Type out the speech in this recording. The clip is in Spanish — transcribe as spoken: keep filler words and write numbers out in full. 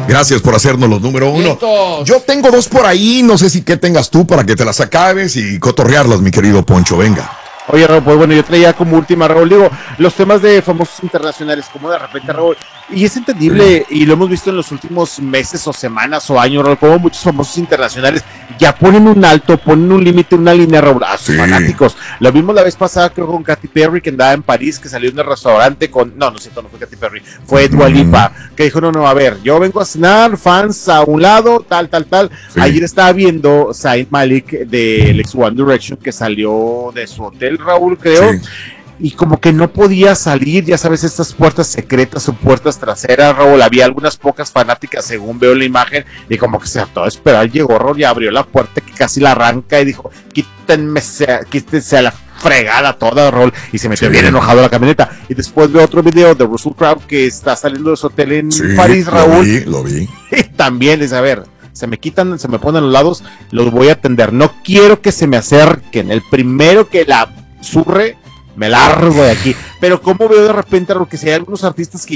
Gracias por hacernos los número uno. Vientos. Yo tengo dos por ahí, no sé si qué tengas tú para que te las acabes y cotorrearlas, mi querido Poncho, venga. Oye, Raúl, pues bueno, yo traía como última, Raúl, digo, los temas de famosos internacionales, como de repente, Raúl, y es entendible, y lo hemos visto en los últimos meses o semanas o años, Raúl, como muchos famosos internacionales ya ponen un alto, ponen un límite, una línea, Raúl, a sus Sí. fanáticos. Lo vimos la vez pasada, creo, con Katy Perry, que andaba en París, que salió en el restaurante con, no, no es cierto, no fue Katy Perry, fue Dua Lipa, que dijo, no, no, a ver, yo vengo a cenar, fans a un lado, tal, tal, tal. Sí. Ayer estaba viendo Zayn Malik del ex One Direction, que salió de su hotel, Raúl, creo, Sí. y como que no podía salir, ya sabes, estas puertas secretas o puertas traseras, Raúl, había algunas pocas fanáticas, según veo la imagen, y como que se hartó de esperar, llegó Raúl y abrió la puerta que casi la arranca y dijo, quítenme, quítense a la fregada toda, Raúl, y se metió Sí. bien enojado a la camioneta. Y después veo otro video de Russell Crowe que está saliendo de su hotel en Sí, París, Raúl, lo vi, lo vi. y también es, a ver, se me quitan, se me ponen a los lados, los voy a atender. No quiero que se me acerquen. El primero que la zurre, me largo de aquí. Pero como veo de repente, Raúl, que si hay algunos artistas que